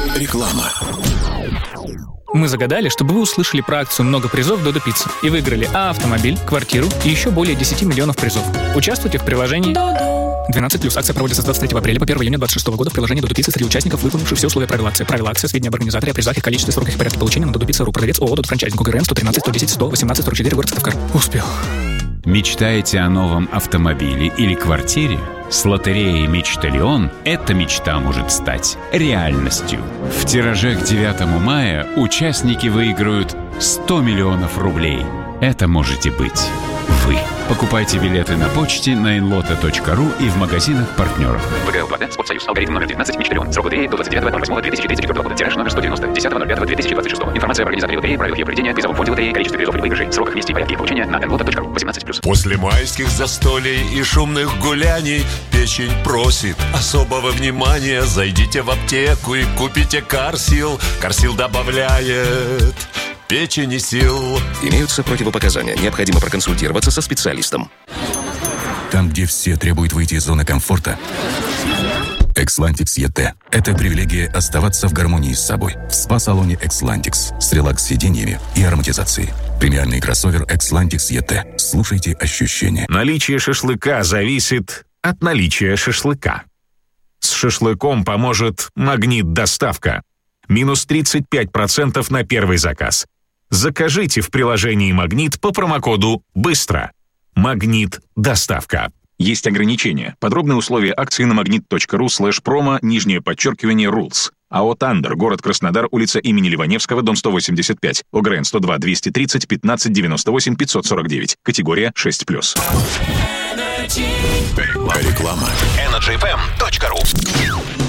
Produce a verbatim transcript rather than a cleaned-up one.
Реклама. Мы загадали, чтобы вы услышали про акцию «Много призов Додо Пицца» и выиграли А автомобиль, квартиру и еще более десять миллионов призов. Участвуйте в приложении двенадцать плюс. Акция проводится с двадцать третьего апреля по первого июня двадцать шестого года в приложении Додо Пицца среди участников, выполнивших все условия правил акции. Правила акции, сведения об организаторе, о призах и количестве, сроках и порядке получения на Додо Пицца точка ру. Продавец ООО «Додо Франчайзинг», ОГРН сто тринадцать сто десять сто восемнадцать сорок четыре, город Сыктывкар. Успел. Мечтаете о новом автомобиле или квартире? С лотереей «Мечталион» эта мечта может стать реальностью. В тираже к девятому мая участники выиграют сто миллионов рублей. Это можете быть вы. Покупайте билеты на почте на инлота точка ру и в магазинах партнеров. ВГ Уплата, Спортсоюз, алгоритм номер девятнадцать, Мечталион. Срок лотереи до двадцать девятого ноль восьмого две тысячи третьего года. Тираж номер сто девяносто, десятого ноль пятого две тысячи двадцать шестого. Информация об организаторе лотереи, правилах ее проведения, призовом фонде лотереи, количестве призов или выигрышей, сроках, месте и порядке получения на инлота точка ру. восемнадцать плюс. После майских застолий и шумных гуляний печень просит особого внимания. Зайдите в аптеку и купите Карсил. Карсил добавляет печени сил. Имеются противопоказания. Необходимо проконсультироваться со специалистом. Там, где все требуют выйти из зоны комфорта, Экслантикс и тэ – это привилегия оставаться в гармонии с собой. В спа-салоне Экслантикс с релакс-сиденьями и ароматизацией. Премиальный кроссовер Экслантикс и тэ. Слушайте ощущения. Наличие шашлыка зависит от наличия шашлыка. С шашлыком поможет «Магнит-доставка». Минус тридцать пять процентов на первый заказ. Закажите в приложении «Магнит» по промокоду «Быстро». «Магнит-доставка». Есть ограничения. Подробные условия акции на магнит точка ру слэш промо, нижнее подчеркивание, rules. АО «Тандер», город Краснодар, улица имени Ливаневского, дом сто восемьдесят пять, ОГРН сто два двести тридцать пятнадцать девяносто восемь пятьсот сорок девять, категория шесть плюс. Реклама. Energy эф эм точка ру.